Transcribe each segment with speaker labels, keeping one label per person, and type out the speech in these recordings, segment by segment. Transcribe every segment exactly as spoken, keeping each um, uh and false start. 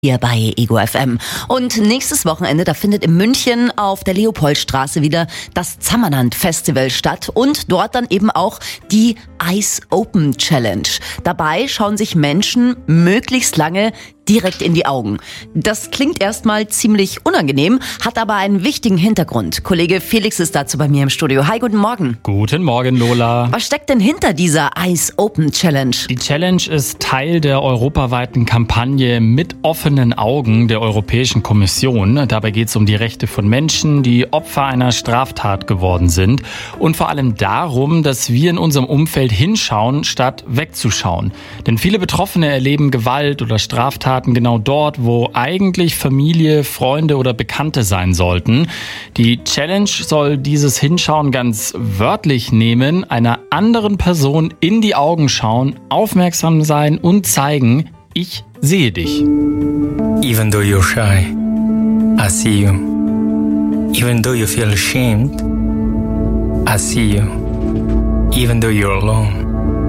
Speaker 1: Hier bei Ego F M. Und nächstes Wochenende, da findet in München auf der Leopoldstraße wieder das Zammerland Festival statt und dort dann eben auch die Ice Open Challenge. Dabei schauen sich Menschen möglichst lange direkt in die Augen. Das klingt erstmal ziemlich unangenehm, hat aber einen wichtigen Hintergrund. Kollege Felix ist dazu bei mir im Studio. Hi, guten Morgen.
Speaker 2: Guten Morgen, Lola.
Speaker 1: Was steckt denn hinter dieser Ice Open Challenge?
Speaker 2: Die Challenge ist Teil der europaweiten Kampagne Mit offenen Augen der Europäischen Kommission. Dabei geht es um die Rechte von Menschen, die Opfer einer Straftat geworden sind. Und vor allem darum, dass wir in unserem Umfeld hinschauen, statt wegzuschauen. Denn viele Betroffene erleben Gewalt oder Straftaten genau dort, wo eigentlich Familie, Freunde oder Bekannte sein sollten. Die Challenge soll dieses Hinschauen ganz wörtlich nehmen, einer anderen Person in die Augen schauen, aufmerksam sein und zeigen, ich sehe dich.
Speaker 3: Even though you're shy, I see you. Even though you feel ashamed, I see you. Even though you're alone,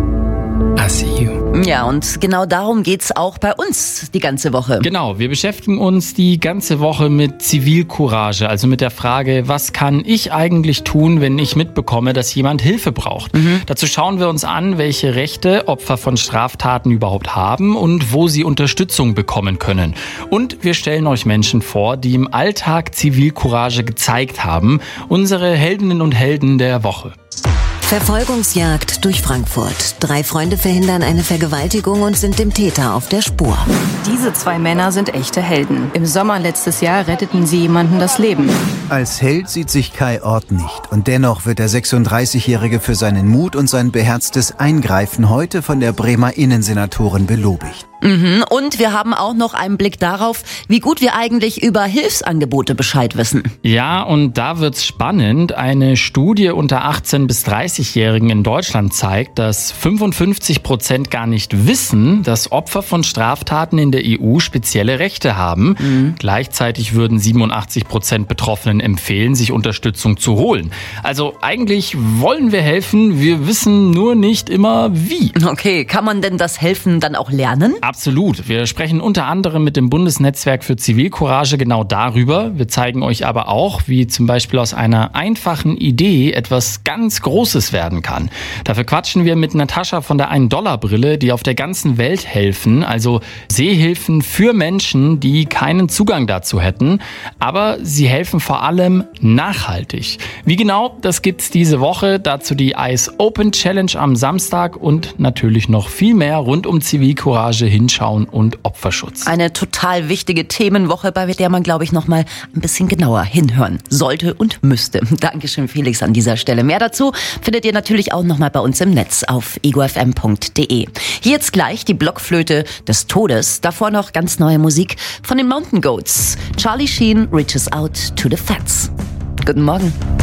Speaker 3: I see you.
Speaker 1: Ja, und genau darum geht's auch bei uns die ganze Woche.
Speaker 2: Genau, wir beschäftigen uns die ganze Woche mit Zivilcourage, also mit der Frage, was kann ich eigentlich tun, wenn ich mitbekomme, dass jemand Hilfe braucht. Mhm. Dazu schauen wir uns an, welche Rechte Opfer von Straftaten überhaupt haben und wo sie Unterstützung bekommen können. Und wir stellen euch Menschen vor, die im Alltag Zivilcourage gezeigt haben, unsere Heldinnen und Helden der Woche.
Speaker 4: Verfolgungsjagd durch Frankfurt. Drei Freunde verhindern eine Vergewaltigung und sind dem Täter auf der Spur.
Speaker 5: Diese zwei Männer sind echte Helden. Im Sommer letztes Jahr retteten sie jemandem das Leben.
Speaker 6: Als Held sieht sich Kai Ort nicht. Und dennoch wird der sechsunddreißigjährige für seinen Mut und sein beherztes Eingreifen heute von der Bremer Innensenatorin belobigt.
Speaker 1: Mhm. Und wir haben auch noch einen Blick darauf, wie gut wir eigentlich über Hilfsangebote Bescheid wissen.
Speaker 2: Ja, und da wird's spannend. Eine Studie unter achtzehn- bis dreißigjährigen in Deutschland zeigt, dass fünfundfünfzig Prozent gar nicht wissen, dass Opfer von Straftaten in der E U spezielle Rechte haben. Mhm. Gleichzeitig würden siebenundachtzig Prozent Betroffenen empfehlen, sich Unterstützung zu holen. Also eigentlich wollen wir helfen, wir wissen nur nicht immer wie.
Speaker 1: Okay, kann man denn das Helfen dann auch lernen?
Speaker 2: Absolut. Wir sprechen unter anderem mit dem Bundesnetzwerk für Zivilcourage genau darüber. Wir zeigen euch aber auch, wie zum Beispiel aus einer einfachen Idee etwas ganz Großes werden kann. Dafür quatschen wir mit Natascha von der ein-Dollar-Brille, die auf der ganzen Welt helfen, also Sehhilfen für Menschen, die keinen Zugang dazu hätten. Aber sie helfen vor allem nachhaltig. Wie genau, das gibt's diese Woche. Dazu die Ice Open Challenge am Samstag und natürlich noch viel mehr rund um Zivilcourage hin. Hinschauen und Opferschutz.
Speaker 1: Eine total wichtige Themenwoche, bei der man, glaube ich, noch mal ein bisschen genauer hinhören sollte und müsste. Dankeschön, Felix, an dieser Stelle. Mehr dazu findet ihr natürlich auch noch mal bei uns im Netz auf ego f m punkt d e. Hier jetzt gleich die Blockflöte des Todes. Davor noch ganz neue Musik von den Mountain Goats. Charlie Sheen reaches out to the fats. Guten Morgen.